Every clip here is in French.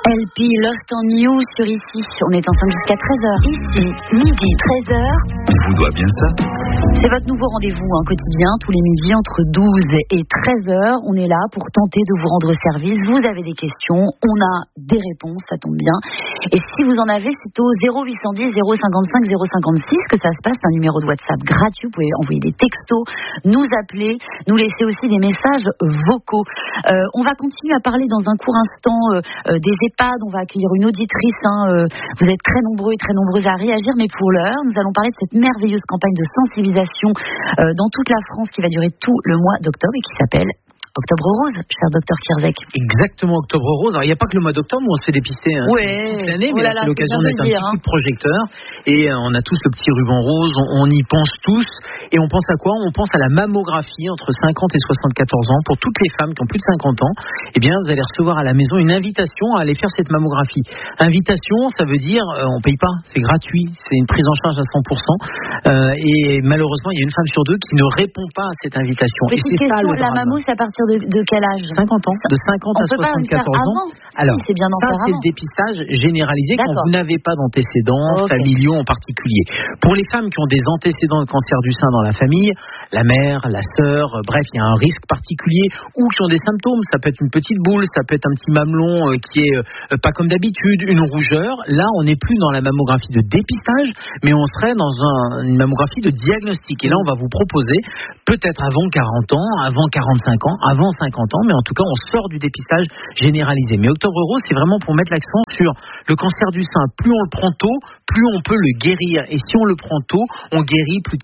LP Lost on You sur Ici. On est ensemble jusqu'à 13h. Ici, midi, 13h. On vous doit bien ça. C'est votre nouveau rendez-vous quotidien, tous les midis entre 12 et 13h. On est là pour tenter de vous rendre service. Vous avez des questions, on a des réponses, ça tombe bien. Et si vous en avez, c'est au 0810 055 056 que ça se passe. C'est un numéro de WhatsApp gratuit. Vous pouvez envoyer des textos, nous appeler, nous laisser aussi des messages vocaux. On va continuer à parler dans un court instant des EHPAD. On va accueillir une auditrice. Vous êtes très nombreux et très nombreuses à réagir, mais pour l'heure, nous allons parler de cette merveilleuse campagne de sensibilisation dans toute la France qui va durer tout le mois d'octobre et qui s'appelle Octobre Rose, cher docteur Kierzek. Exactement, Octobre Rose. Alors, il n'y a pas que le mois d'octobre où on se fait dépister toute l'année, mais là, c'est l'occasion de mettre un petit coup de projecteur. Et on a tous le petit ruban rose, on y pense tous. Et on pense à quoi ? On pense à la mammographie entre 50 et 74 ans. Pour toutes les femmes qui ont plus de 50 ans, eh bien, vous allez recevoir à la maison une invitation à aller faire cette mammographie. Invitation, ça veut dire, on ne paye pas, c'est gratuit, c'est une prise en charge à 100%. Et malheureusement, il y a une femme sur deux qui ne répond pas à cette invitation. Petite et c'est question, ça le la drame. mammo, c'est à partir de quel âge ? 50 ans, de 50 à 74 ans. Alors, c'est bien ça, c'est le dépistage généralisé quand vous n'avez pas d'antécédents familiaux en particulier. Pour les femmes qui ont des antécédents de cancer du sein dans la famille, la mère, la sœur, bref, il y a un risque particulier, ou qui ont des symptômes, ça peut être une petite boule, ça peut être un petit mamelon qui est pas comme d'habitude, une rougeur. Là, on n'est plus dans la mammographie de dépistage, mais on serait dans une mammographie de diagnostic. Et là, on va vous proposer, peut-être avant 40 ans, avant 45 ans, avant 50 ans, mais en tout cas, on sort du dépistage généralisé. Mais Octobre Rose, c'est vraiment pour mettre l'accent sur le cancer du sein. Plus on le prend tôt, plus on peut le guérir. Et si on le prend tôt, on guérit plus de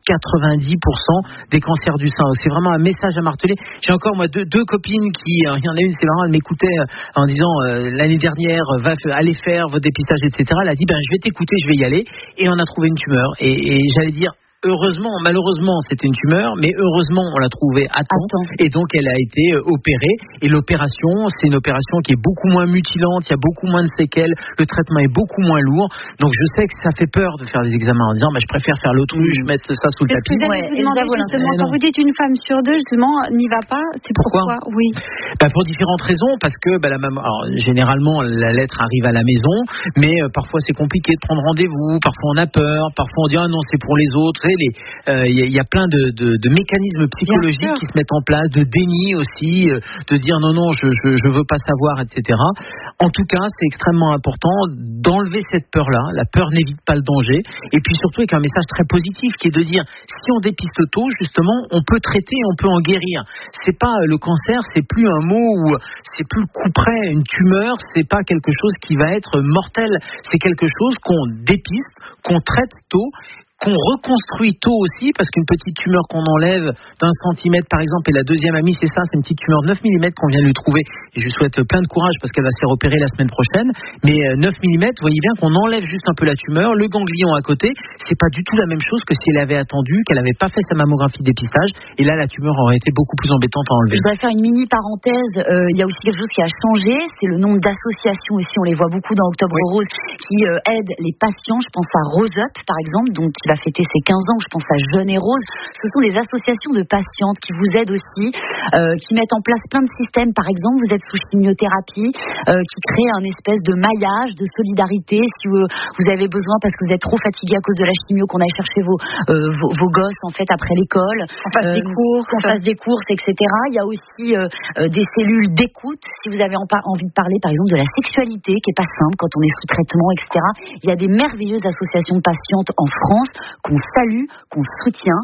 90% des cancers du sein. C'est vraiment un message à marteler. J'ai encore, moi, deux copines qui, il y en a une, c'est marrant, elle m'écoutait en disant, l'année dernière, allez faire votre dépistage, etc. Elle a dit, je vais t'écouter, je vais y aller. Et on a trouvé une tumeur. Et j'allais dire, heureusement, malheureusement, c'était une tumeur, mais heureusement, on l'a trouvée à temps. Et donc, elle a été opérée. Et l'opération, c'est une opération qui est beaucoup moins mutilante, il y a beaucoup moins de séquelles, le traitement est beaucoup moins lourd. Donc, je sais que ça fait peur de faire des examens en disant, je préfère faire l'autruche, mettre ça sous le tapis. Vous demander justement, quand vous dites une femme sur deux, justement, n'y va pas, c'est pourquoi ? Oui. Pour différentes raisons, parce que alors, généralement, la lettre arrive à la maison, mais parfois, c'est compliqué de prendre rendez-vous, parfois, on a peur, parfois, on dit, non, c'est pour les autres. Il y a plein de mécanismes psychologiques qui se mettent en place, de déni aussi, de dire non, je veux pas savoir, etc. En tout cas, c'est extrêmement important d'enlever cette peur-là. La peur n'évite pas le danger. Et puis surtout avec un message très positif qui est de dire, si on dépiste tôt, justement, on peut traiter et on peut en guérir. C'est pas le cancer, c'est plus un mot ou c'est plus le coup près, une tumeur, c'est pas quelque chose qui va être mortel. C'est quelque chose qu'on dépiste, qu'on traite tôt, qu'on reconstruit tôt aussi, parce qu'une petite tumeur qu'on enlève d'1 centimètre par exemple, et la deuxième amie c'est ça, c'est une petite tumeur de 9 mm qu'on vient de lui trouver, et je lui souhaite plein de courage parce qu'elle va se faire opérer la semaine prochaine, mais 9 mm, vous voyez bien qu'on enlève juste un peu la tumeur, le ganglion à côté, c'est pas du tout la même chose que si elle avait attendu, qu'elle n'avait pas fait sa mammographie de dépistage, et là la tumeur aurait été beaucoup plus embêtante à enlever. Je voudrais faire une mini parenthèse, il y a aussi quelque chose qui a changé, c'est le nombre d'associations ici, on les voit beaucoup dans Octobre Rose, qui aident les patients, je pense à Rose Up par exemple, donc qui va fêter ses 15 ans, je pense à Jeune et Rose, ce sont des associations de patientes qui vous aident aussi, qui mettent en place plein de systèmes, par exemple vous êtes sous chimiothérapie, qui créent un espèce de maillage, de solidarité, si vous avez besoin parce que vous êtes trop fatigué à cause de la chimio, qu'on aille chercher vos gosses en fait après l'école, qu'on fasse des courses, etc. Il y a aussi des cellules d'écoute, si vous avez envie de parler par exemple de la sexualité, qui est pas simple quand on est sous traitement, etc. Il y a des merveilleuses associations de patientes en France qu'on salue, qu'on soutient,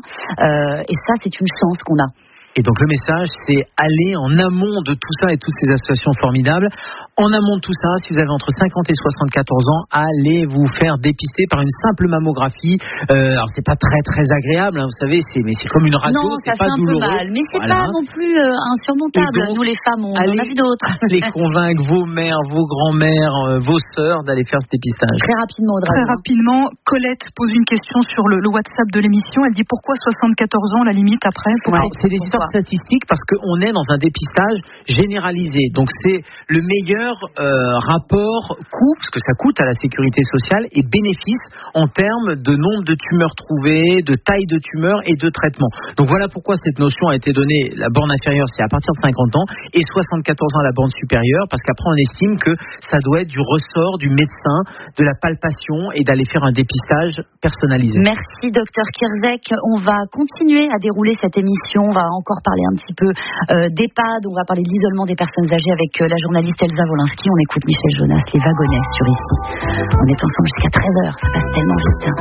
et ça c'est une chance qu'on a. Et donc le message, c'est aller en amont de tout ça et toutes ces associations formidables. En amont de tout ça, si vous avez entre 50 et 74 ans, allez vous faire dépister par une simple mammographie. Alors c'est pas très très agréable, vous savez, mais c'est comme une radio, non, c'est pas douloureux. Non, ça fait un peu mal, mais c'est pas non plus insurmontable. Donc, nous les femmes, on en a vu d'autres. Les convaincre vos mères, vos grands-mères, vos sœurs d'aller faire ce dépistage. Très rapidement, Audrey. Très rapidement, Colette pose une question sur le WhatsApp de l'émission. Elle dit pourquoi 74 ans la limite après ? C'est des histoires statistiques parce qu'on est dans un dépistage généralisé. Donc c'est le meilleur meilleur rapport coût, parce que ça coûte à la sécurité sociale, et bénéfice en termes de nombre de tumeurs trouvées, de taille de tumeurs et de traitement. Donc voilà pourquoi cette notion a été donnée. La borne inférieure, c'est à partir de 50 ans, et 74 ans la borne supérieure, parce qu'après on estime que ça doit être du ressort du médecin, de la palpation, et d'aller faire un dépistage personnalisé. Merci docteur Kierzek. On va continuer à dérouler cette émission. On va encore parler un petit peu d'EHPAD. On va parler de l'isolement des personnes âgées avec la journaliste Elsa Wolinski. On écoute Michel Jonas, Les Wagonnets sur Ici. On est ensemble jusqu'à 13h. Ça passe tellement vite.